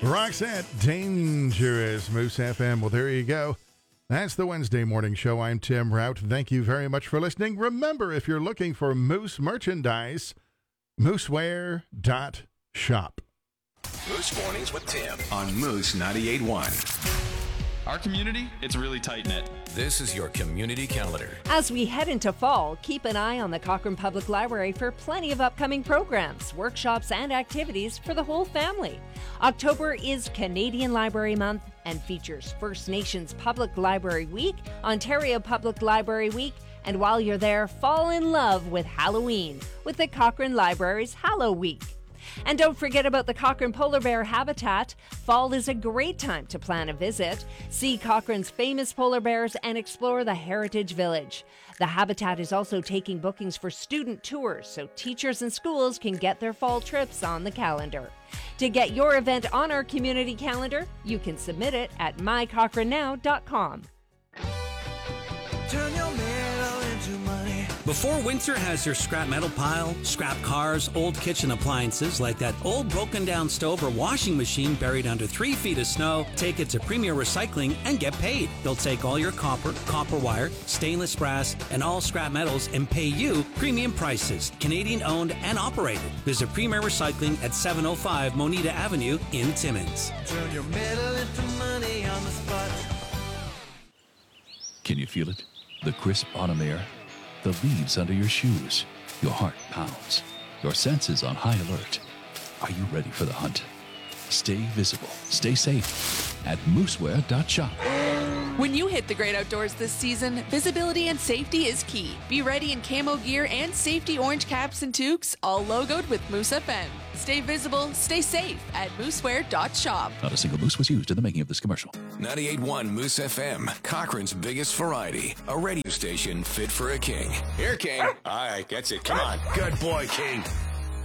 Roxette, Dangerous, Moose FM. Well, there you go. That's the Wednesday morning show. I'm Tim Rout. Thank you very much for listening. Remember, if you're looking for Moose merchandise, mooseware.shop. Moose Mornings with Tim on Moose 98.1. Our community, it's really tight-knit. This is your community calendar. As we head into fall, keep an eye on the Cochrane Public Library for plenty of upcoming programs, workshops, and activities for the whole family. October is Canadian Library Month and features First Nations Public Library Week, Ontario Public Library Week, and while you're there, fall in love with Halloween with the Cochrane Library's Hallow Week. And don't forget about the Cochrane Polar Bear Habitat. Fall is a great time to plan a visit. See Cochrane's famous polar bears and explore the Heritage Village. The Habitat is also taking bookings for student tours, so teachers and schools can get their fall trips on the calendar. To get your event on our community calendar, you can submit it at mycochranenow.com. Turn your metal into money. Before winter has your scrap metal pile, scrap cars, old kitchen appliances like that old broken down stove or washing machine buried under 3 feet of snow, take it to Premier Recycling and get paid. They'll take all your copper, copper wire, stainless brass, and all scrap metals and pay you premium prices. Canadian owned and operated. Visit Premier Recycling at 705 Moneta Avenue in Timmins. Turn your metal into money on the spot. Can you feel it? The crisp autumn air? The leaves under your shoes. Your heart pounds. Your senses on high alert. Are you ready for the hunt? Stay visible. Stay safe at mooseware.shop. When you hit the great outdoors this season, visibility and safety is key. Be ready in camo gear and safety orange caps and toques, all logoed with Moose FM. Stay visible, stay safe at mooseware.shop. Not a single moose was used in the making of this commercial. 98.1 Moose FM, Cochrane's biggest variety. A radio station fit for a king. Here, King. All right, that's it. Come on. Good boy, King.